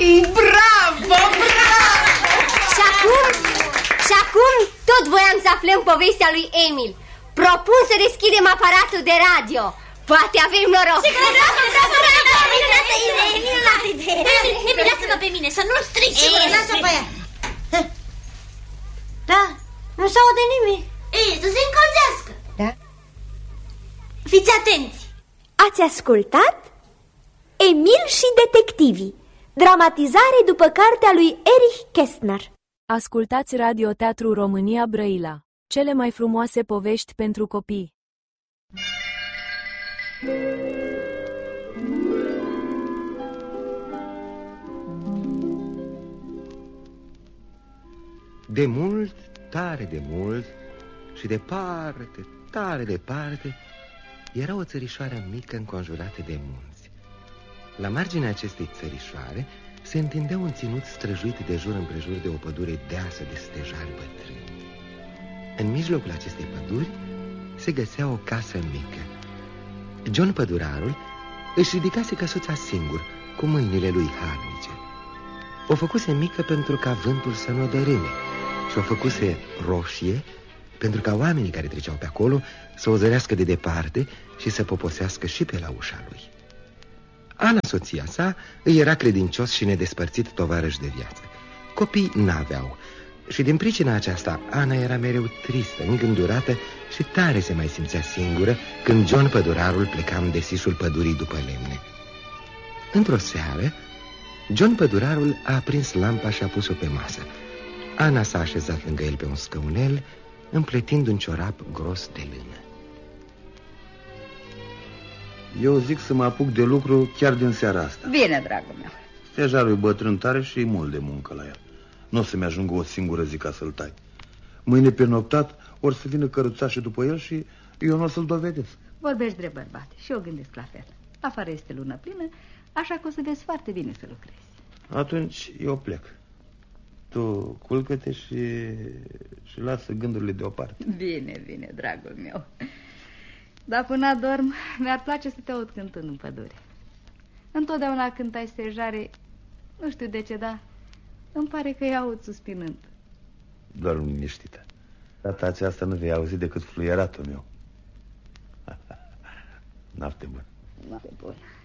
Bravo, bravo! Și acum tot voiam să aflăm povestea lui Emil. Propun să deschidem aparatul de radio. Poate avem noroc. Emil, lasă-mă pe mine, să nu-l strici. Lasă-o pe ea. Da, nu s-aude nimic. Să se încălzească. Da. Fiți atenți. Ați ascultat Emil și detectivii, dramatizare după cartea lui Erich Kästner. Ascultați Radioteatru România Brăila. Cele mai frumoase povești pentru copii. De mult, tare de mult și departe, tare departe, era o țărișoară mică înconjurată de munți. La marginea acestei țărișoare se întindea un ținut străjuit de jur împrejur de o pădure deasă de stejari bătrâni. În mijlocul acestei păduri se găsea o casă mică. John Pădurarul își ridicase căsuța singur, cu mâinile lui harnice. O făcuse mică pentru ca vântul să nu o dărâme și o făcuse roșie pentru ca oamenii care treceau pe acolo să o zărească de departe și să poposească și pe la ușa lui. Ana, soția sa, îi era credincios și nedespărțit tovarăș de viață. Copii n-aveau și din pricina aceasta Ana era mereu tristă, îngândurată și tare se mai simțea singură când John Pădurarul pleca în desișul pădurii după lemne. Într-o seară, John Pădurarul a aprins lampa și a pus-o pe masă. Ana s-a așezat lângă el pe un scăunel, împletind un ciorap gros de lână. Eu zic să mă apuc de lucru chiar din seara asta. Bine, dragul meu. Stejarul e bătrân tare și e mult de muncă la el. Nu o să-mi ajungă o singură zi ca să-l tai. Mâine pe noptat or să vină căruțașii după el și eu nu o să-l dovedesc. Vorbești drept, bărbate, și eu gândesc la fel. Afară este lună plină, așa că o să vezi foarte bine să lucrezi. Atunci eu plec. Tu culcă-te și lasă gândurile deoparte. Bine, bine, dragul meu. Dar până adorm, mi-ar place să te aud cântând în pădure. Întotdeauna când ai stejare, nu știu de ce, dar îmi pare că îi aud suspinând. Doar liniștită. Data aceasta nu vei auzi decât fluieratul meu. Noapte bună. Noapte bună.